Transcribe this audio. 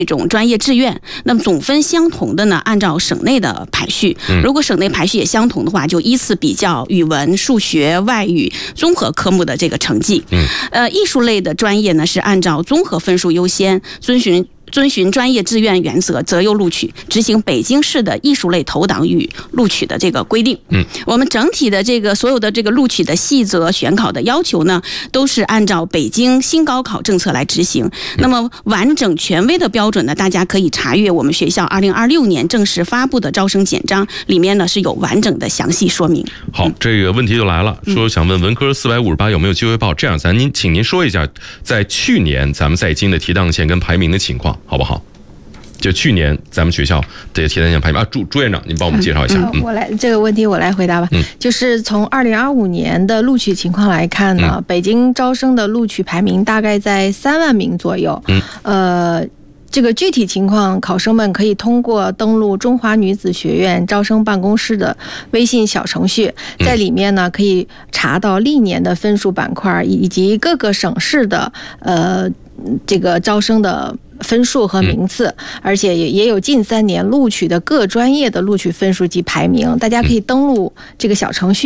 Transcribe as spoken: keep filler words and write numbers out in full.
这种专业志愿，那么总分相同的呢，按照省内的排序。如果省内排序也相同的话，就依次比较语文、数学、外语综合科目的这个成绩。呃，艺术类的专业呢是按照综合分数优先，遵循。遵循专业志愿原则，择优录取，执行北京市的艺术类投档与录取的这个规定。嗯，我们整体的这个所有的这个录取的细则、选考的要求呢，都是按照北京新高考政策来执行。那么完整权威的标准呢，大家可以查阅我们学校二零二六年正式发布的招生简章，里面呢是有完整的详细说明。 好，这个问题就来了，说想问文科四百五十八有没有机会报？这样，咱您请您说一下，在去年咱们在京的提档线跟排名的情况。好不好？就去年咱们学校的提档线排名啊，朱朱院长，您帮我们介绍一下。 嗯，我来这个问题我来回答吧。嗯，就是从二零二五年的录取情况来看呢，嗯、北京招生的录取排名大概在三万名左右。嗯，呃。这个具体情况，考生们可以通过登录中华女子学院招生办公室的微信小程序，在里面呢可以查到历年的分数板块以及各个省市的呃这个招生的分数和名次，而且也也有近三年录取的各专业的录取分数及排名，大家可以登录这个小程序。